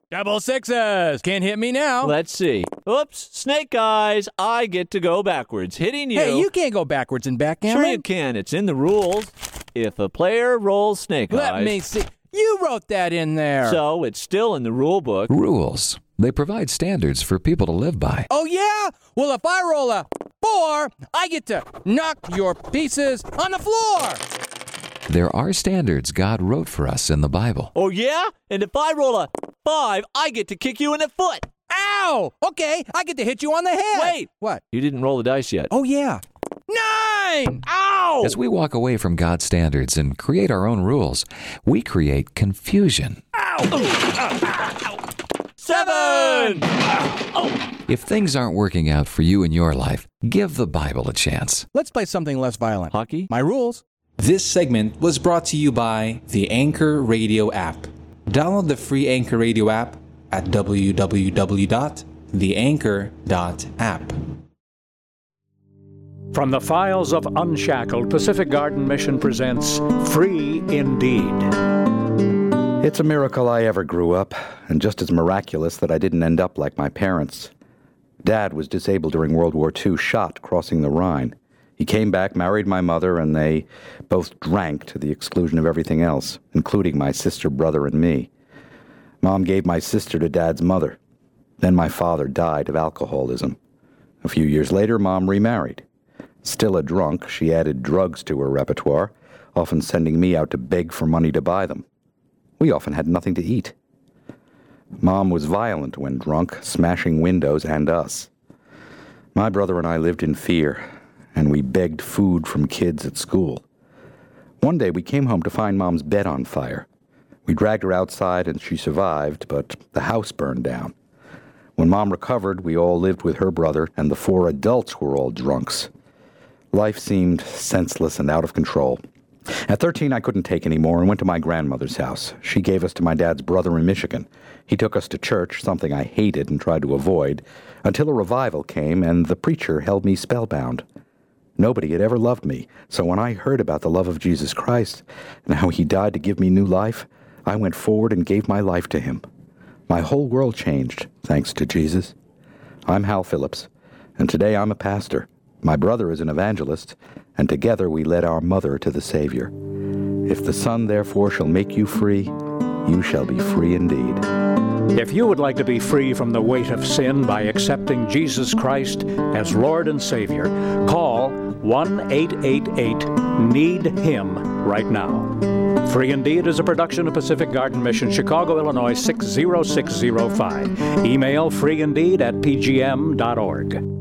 Double sixes. Can't hit me now. Let's see. Oops, snake eyes. I get to go backwards, hitting you. Hey, you can't go backwards in backgammon. Sure you can. It's in the rules. If a player rolls snake eyes. Let me see. You wrote that in there. So it's still in the rule book. Rules. They provide standards for people to live by. Oh, yeah? Well, if I roll a 4, I get to knock your pieces on the floor. There are standards God wrote for us in the Bible. Oh, yeah? And if I roll a 5, I get to kick you in the foot. Ow! Okay, I get to hit you on the head. Wait. What? You didn't roll the dice yet. Oh, yeah. 9! Ow! As we walk away from God's standards and create our own rules, we create confusion. Ow! 7! If things aren't working out for you in your life, give the Bible a chance. Let's play something less violent. Hockey? My rules. This segment was brought to you by the Anchor Radio app. Download the free Anchor Radio app at www.theanchor.app. From the files of Unshackled, Pacific Garden Mission presents Free Indeed. It's a miracle I ever grew up, and just as miraculous that I didn't end up like my parents. Dad was disabled during World War II, shot crossing the Rhine. He came back, married my mother, and they both drank to the exclusion of everything else, including my sister, brother, and me. Mom gave my sister to Dad's mother. Then my father died of alcoholism. A few years later, Mom remarried. Still a drunk, she added drugs to her repertoire, often sending me out to beg for money to buy them. We often had nothing to eat. Mom was violent when drunk, smashing windows and us. My brother and I lived in fear, and we begged food from kids at school. One day we came home to find Mom's bed on fire. We dragged her outside and she survived, but the house burned down. When Mom recovered, we all lived with her brother, and the 4 adults were all drunks. Life seemed senseless and out of control. At 13, I couldn't take any more and went to my grandmother's house. She gave us to my dad's brother in Michigan. He took us to church, something I hated and tried to avoid, until a revival came and the preacher held me spellbound. Nobody had ever loved me, so when I heard about the love of Jesus Christ and how he died to give me new life, I went forward and gave my life to him. My whole world changed, thanks to Jesus. I'm Hal Phillips, and today I'm a pastor. My brother is an evangelist, and together we led our mother to the Savior. If the Son therefore shall make you free, you shall be free indeed. If you would like to be free from the weight of sin by accepting Jesus Christ as Lord and Savior, call 1-888-NEED-HIM right now. Free Indeed is a production of Pacific Garden Mission, Chicago, Illinois 60605. Email freeindeed@pgm.org.